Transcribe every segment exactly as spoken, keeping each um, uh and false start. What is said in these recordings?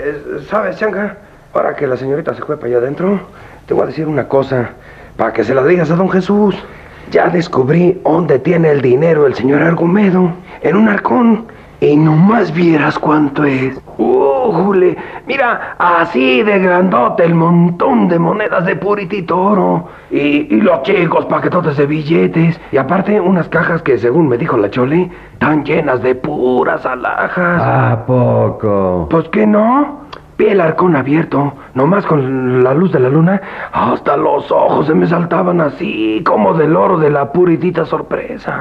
Eh, ¿Sabes, Chanca? Ahora que la señorita se fue para allá adentro, te voy a decir una cosa, para que se la digas a don Jesús. Ya descubrí dónde tiene el dinero el señor Argumedo, en un arcón. Y nomás vieras cuánto es. ¡Újule! Mira, así de grandote el montón de monedas de puritito oro. Y, y los chicos paquetotes de billetes. Y aparte unas cajas que, según me dijo la Chole, están llenas de puras alhajas. ¿A poco? Pues que no. Vi el arcón abierto, nomás con la luz de la luna, hasta los ojos se me saltaban así, como del oro de la puritita sorpresa.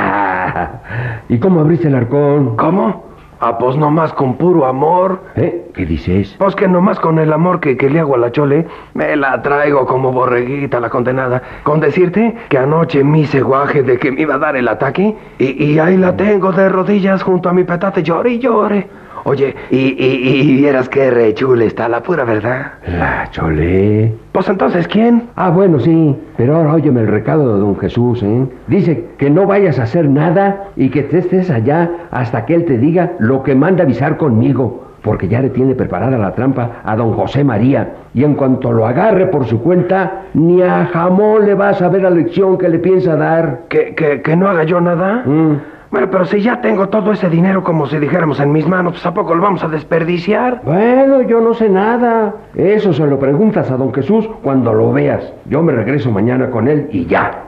Ya. ¿Y cómo abriste el arcón? ¿Cómo? Ah, pues nomás con puro amor. ¿Eh? ¿Qué dices? Pues que nomás con el amor que, que le hago a la Chole, me la traigo como borreguita la condenada. Con decirte que anoche me hice guaje de que me iba a dar el ataque, y, y ahí la tengo de rodillas junto a mi petate, llore y llore. Oye, y, y, y vieras qué re chula está, la pura verdad. La Chole. Pues entonces, ¿quién? Ah, bueno, sí, pero ahora óyeme el recado de don Jesús, ¿eh? Dice que no vayas a hacer nada y que te estés allá hasta que él te diga lo que manda avisar conmigo, porque ya le tiene preparada la trampa a don José María, y en cuanto lo agarre por su cuenta, ni a jamón le vas a ver la lección que le piensa dar. ¿Que, que, que no haga yo nada? Mm. Bueno, pero si ya tengo todo ese dinero como si dijéramos en mis manos, pues ¿a poco lo vamos a desperdiciar? Bueno, yo no sé nada. Eso se lo preguntas a don Jesús cuando lo veas. Yo me regreso mañana con él y ya.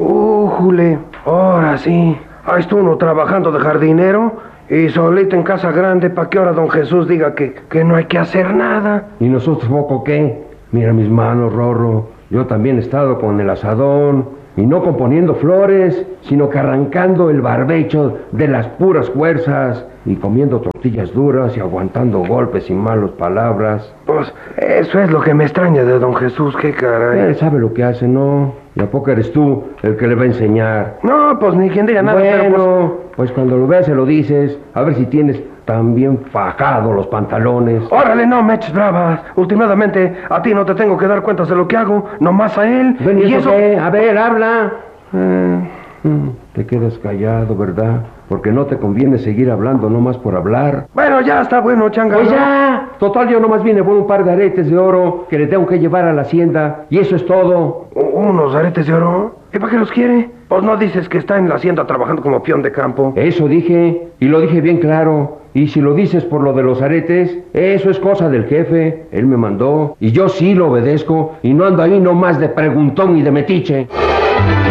¡Újule! Ahora sí. Ahí está uno trabajando de jardinero y solito en casa grande para que ahora don Jesús diga que, que no hay que hacer nada. ¿Y nosotros poco qué? Mira mis manos, Rorro. Yo también he estado con el asadón. Y no componiendo flores, sino que arrancando el barbecho de las puras fuerzas y comiendo tortillas duras y aguantando golpes y malas palabras. Pues eso es lo que me extraña de don Jesús, qué caray. Él sabe lo que hace, ¿no? ¿Y a poco eres tú el que le va a enseñar? No, pues ni quien diga nada, bueno, pero pues... pues cuando lo veas se lo dices, a ver si tienes también fajado los pantalones. Órale, no me eches bravas. Últimamente a ti no te tengo que dar cuentas de lo que hago, nomás a él. Ven, ¿y, ¿Y eso eso qué? A ver, habla. Eh, mm, te quedas callado, ¿verdad? Porque no te conviene seguir hablando nomás por hablar. Bueno, ya está bueno, changa. Pues ya. Total, yo nomás vine por un par de aretes de oro que le tengo que llevar a la hacienda. Y eso es todo. ¿Unos aretes de oro? ¿Y para qué los quiere? Pues no dices que está en la hacienda trabajando como peón de campo. Eso dije, y lo dije bien claro. Y si lo dices por lo de los aretes, eso es cosa del jefe. Él me mandó, y yo sí lo obedezco, y no ando ahí nomás de preguntón y de metiche.